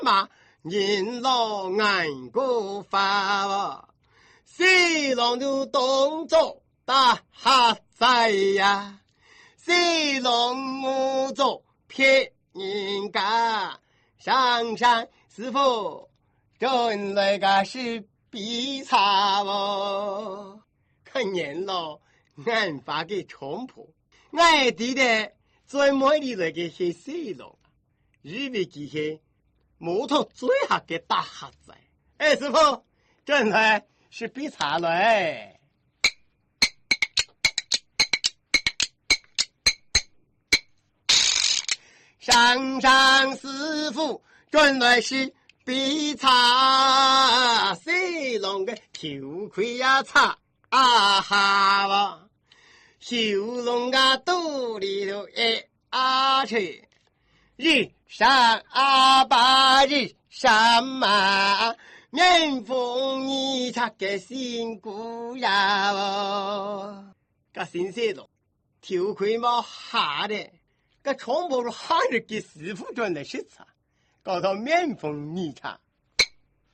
嘛，人老眼过发哦，谁让的动作大哈仔呀？谁让我做骗人家？上山师傅，真来个是比差哦！看见了，俺发给冲破，俺弟的最美丽那个些谁了？日为这些木头最下给打哈子。哎，师傅，真来是比差了哎！上上师傅，真来是比差，谁弄个头盔呀擦啊哈哇，修容个肚里头吹，日上把日上嘛，面风你擦个辛苦呀哦，个新鲜了，头盔嘛哈的。个冲不住哈日给师傅转的是啥，搞到面风泥茶。